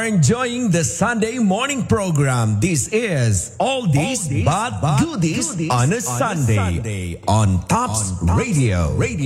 enjoying the Sunday morning program. This is All This But Goodies on a Sunday on Tops Radio.